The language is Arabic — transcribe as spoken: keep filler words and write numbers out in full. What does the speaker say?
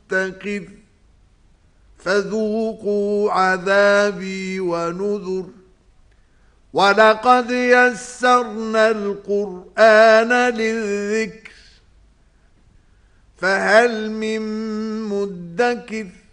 مستقر فذوقوا عذابي ونذر ولقد يسرنا القرآن للذكر فهل من مدكر